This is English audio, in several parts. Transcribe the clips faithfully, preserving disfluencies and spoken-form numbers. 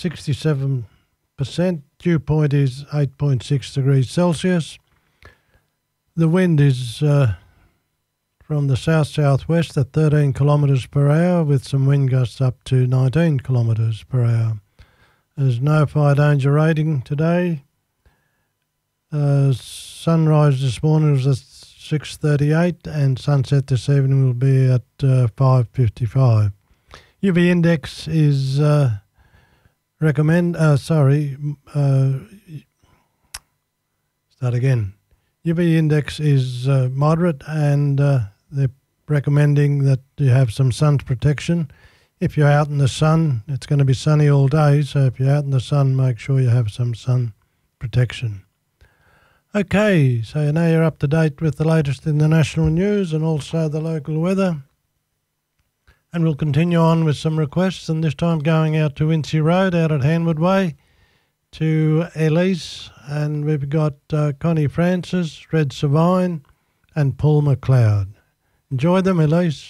sixty-seven percent. Dew point is eight point six degrees Celsius. The wind is uh, from the south-southwest at thirteen kilometres per hour with some wind gusts up to nineteen kilometres per hour. There's no fire danger rating today. Uh, sunrise this morning was at six thirty-eight and sunset this evening will be at uh, five fifty-five. U V index is uh, recommend, uh, sorry, uh, start again. U V index is uh, moderate and uh, they're recommending that you have some sun protection. If you're out in the sun, it's going to be sunny all day, so if you're out in the sun, make sure you have some sun protection. Okay, so now you're up to date with the latest in the national news and also the local weather. And we'll continue on with some requests, and this time going out to Wincy Road out at Hanwood Way to Elise, and we've got uh, Connie Francis, Red Savine and Paul McLeod. Enjoy them, Elise.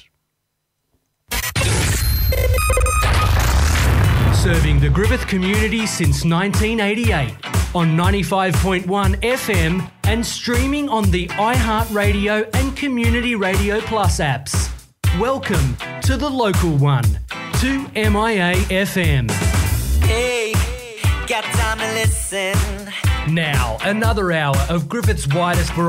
Serving the Griffith community since nineteen eighty-eight on ninety-five point one F M and streaming on the iHeartRadio and Community Radio Plus apps. Welcome to the local one, to M I A F M. Hey, got time to listen. Now, another hour of Griffith's widest variety.